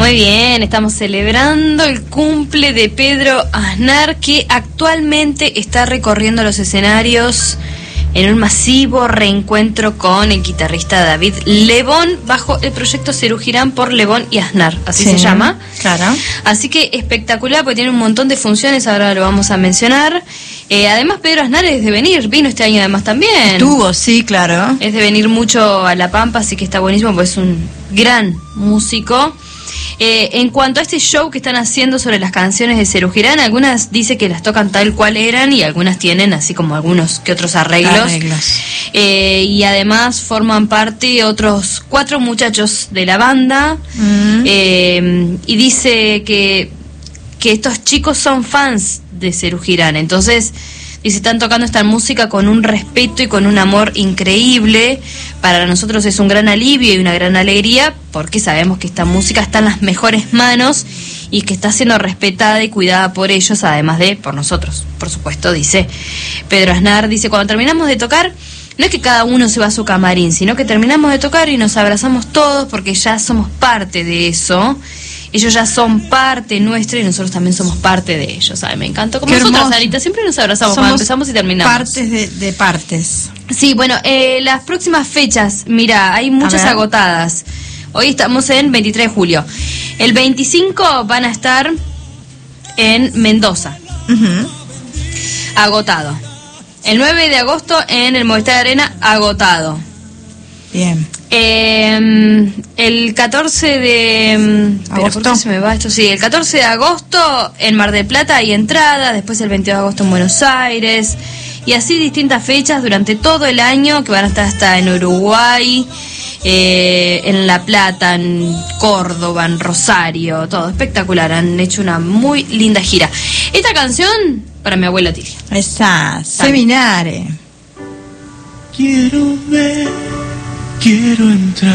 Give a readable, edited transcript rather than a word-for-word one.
Muy bien, estamos celebrando el cumple de Pedro Aznar, que actualmente está recorriendo los escenarios en un masivo reencuentro con el guitarrista David Lebón bajo el proyecto Serú Girán por Lebón y Aznar, así se llama. Claro. Así que espectacular, porque tiene un montón de funciones, ahora lo vamos a mencionar. Además, Pedro Aznar es de venir, vino este año además también. Estuvo, sí, claro. Es de venir mucho a La Pampa, así que está buenísimo, porque es un gran músico. En cuanto a este show que están haciendo sobre las canciones de Serú Girán, algunas dice que las tocan tal cual eran y algunas tienen así como algunos que otros arreglos. Y además forman parte otros 4 muchachos de la banda. Y dice que estos chicos son fans de Serú Girán, entonces dice, están tocando esta música con un respeto y con un amor increíble. Para nosotros es un gran alivio y una gran alegría, porque sabemos que esta música está en las mejores manos y que está siendo respetada y cuidada por ellos, además de por nosotros, por supuesto, dice Pedro Aznar. Dice, cuando terminamos de tocar, no es que cada uno se va a su camarín, sino que terminamos de tocar y nos abrazamos todos, porque ya somos parte de eso. Ellos ya son parte nuestra y nosotros también somos parte de ellos, ¿sabes? Me encanta. Como nosotros, Anita, siempre nos abrazamos cuando empezamos y terminamos. Partes de partes. Sí, bueno, las próximas fechas, mira, hay muchas agotadas. Hoy estamos en 23 de julio. El 25 van a estar en Mendoza. Agotado. El 9 de agosto en el Movistar Arena, agotado. Bien. El 14 de agosto. ¿Por qué se me va esto? Sí, el 14 de agosto en Mar del Plata hay entrada, después el 22 de agosto en Buenos Aires, y así distintas fechas durante todo el año, que van a estar hasta en Uruguay, en La Plata, en Córdoba, en Rosario, todo espectacular. Han hecho una muy linda gira. Esta canción para mi abuela Tilia. Esa, Seminare. Quiero ver, quiero entrar